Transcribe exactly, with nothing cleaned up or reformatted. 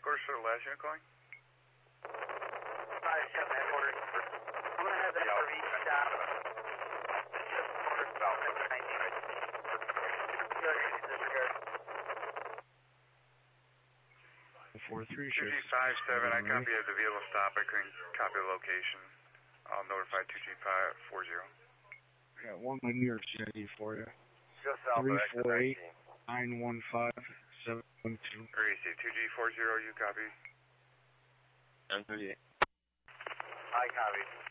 Quarters for the last unit calling? five seven headquarters. I'm going to have that R V stop. Just quarters about nineteen. Disregard. four three, two G five seven, I copy of the vehicle stop. I couldn't copy the location. I'll notify two G five four zero. Got one in New York City for you. Just south of three four eight, nine one five, seven one two. Receive two G four zero, you copy? I'm thirty-eight. I copy.